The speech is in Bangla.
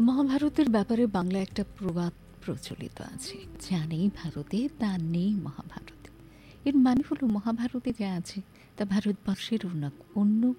মহাভারতের ব্যাপারে বাংলা একটা প্রবাদ প্রচলিত আছে, যা নেই ভারতে তা নেই মহাভারতে। এর মানে হলো মহাভারতে যা আছে তা ভারতবর্ষের অন্য